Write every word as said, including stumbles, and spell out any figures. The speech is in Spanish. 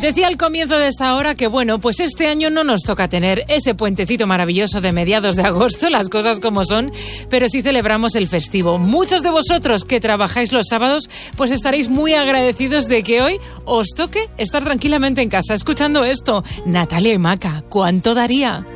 Decía al comienzo de esta hora que, bueno, pues este año no nos toca tener ese puentecito maravilloso de mediados de agosto, las cosas como son, pero sí celebramos el festivo. Muchos de vosotros que trabajáis los sábados, pues estaréis muy agradecidos de que hoy os toque estar tranquilamente en casa escuchando esto. Natalia y Maca, ¿cuánto daría?